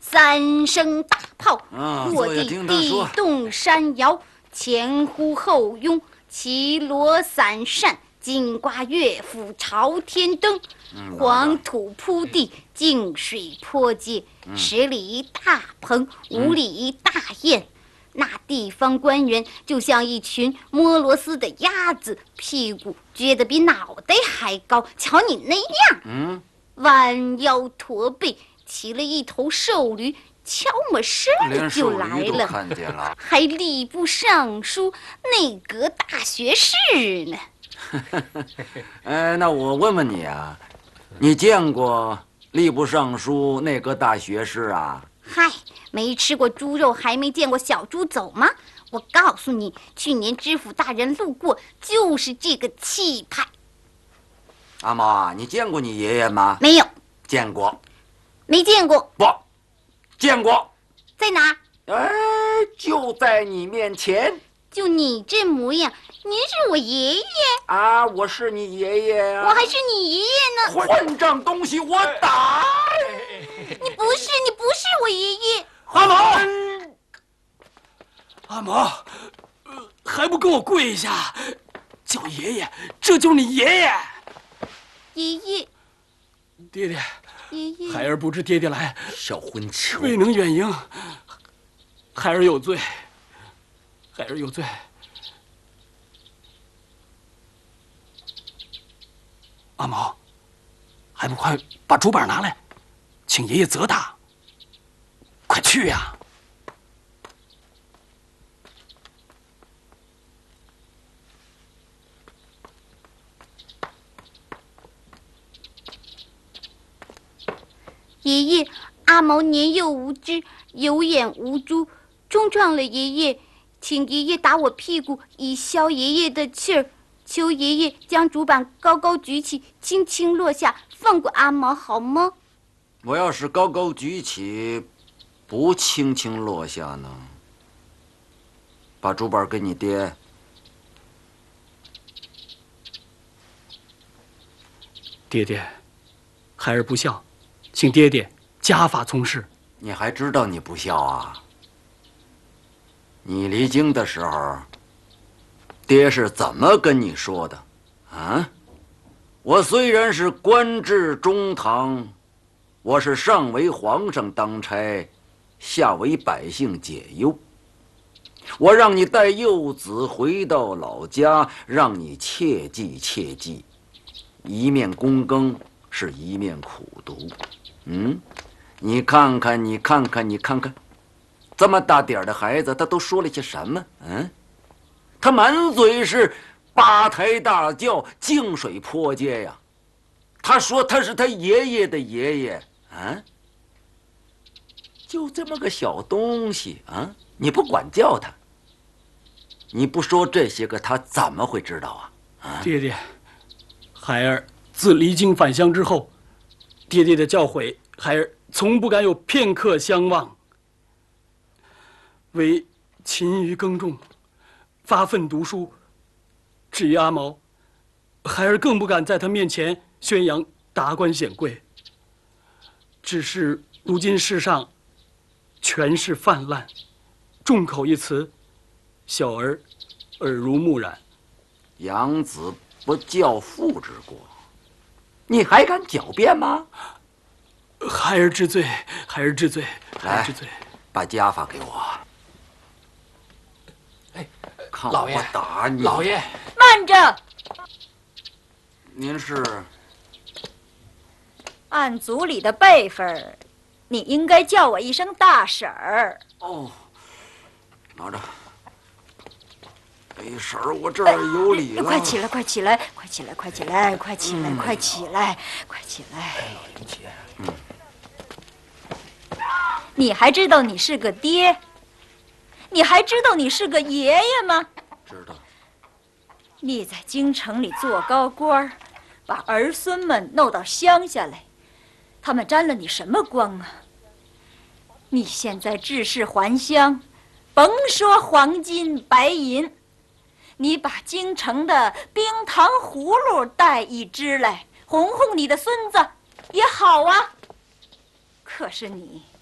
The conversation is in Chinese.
3声大炮，落地地动山摇，前呼后拥，齐锣散扇，金瓜乐府朝天灯。黄土铺地，净水泼街，10里大棚，5里大雁。那地方官员就像一群摸螺丝的鸭子，屁股撅得比脑袋还高。瞧你那样，弯腰驼背，骑了一头瘦驴，悄没声就来了， 看见了， 还吏部尚书、内阁大学士呢。 那我问问你啊，你见过吏部尚书、内阁大学士啊？ 嗨，没吃过猪肉，还没见过小猪走吗？我告诉你，去年知府大人路过，就是这个气派。 阿毛啊，你见过你爷爷吗？ 没有。 见过。 没见过。 不，见过。 在哪？ 就在你面前。 就你这模样，您是我爷爷啊？我是你爷爷啊。 我还是你爷爷呢。 混账东西，我打！ 你不是我爷爷。 阿毛，阿毛，还不给我跪下，叫爷爷，这就是你爷爷。 爷爷， 爹爹， 爷爷， 孩儿不知爹爹来， 小混球， 未能远迎，孩儿有罪，孩儿有罪。阿毛，还不快把竹板拿来，请爷爷责打。快去呀！ 爷爷，阿毛年幼无知，有眼无珠，冲撞了爷爷，请爷爷打我屁股，以消爷爷的气儿。求爷爷将竹板高高举起，轻轻落下，放过阿毛好吗？ 我要是高高举起，不轻轻落下呢？把竹板给你爹。 爹爹，孩儿不孝，请爹爹家法从事。 你还知道你不孝啊？你离京的时候，爹是怎么跟你说的？啊？我虽然是官至中堂，我是上为皇上当差，下为百姓解忧。我让你带幼子回到老家，让你切记切记，一面躬耕是一面苦读。你看看，你看看，你看看，这么大点儿的孩子，他都说了些什么？他满嘴是八抬大轿、净水泼街呀。他说他是他爷爷的爷爷，就这么个小东西啊！你不管教他，你不说这些个，他怎么会知道啊？ 爹爹，孩儿自离京返乡之后，爹爹的教诲，孩儿从不敢有片刻相忘。为勤于耕种，发奋读书。至于阿毛，孩儿更不敢在他面前宣扬达官显贵。只是如今世上权势泛滥，众口一词，小儿耳濡目染。 养子不教父之过，你还敢狡辩吗？ 孩儿知罪，孩儿知罪，孩儿知罪。 把家法给我。看我不打你！ 老爷， 慢着！ 您是？ 按族里的辈分，你应该叫我一声大婶儿。 哦，拿着。哎，婶儿，我这儿有礼了。 快起来，快起来，快起来，快起来，快起来，快起来，快起来！ 老爷姐， 你还知道你是个爹？你还知道你是个爷爷吗？ 知道。 你在京城里做高官，把儿孙们弄到乡下来，他们沾了你什么光啊？你现在致仕还乡，甭说黄金白银，你把京城的冰糖葫芦带一只来，哄哄你的孙子也好啊。可是你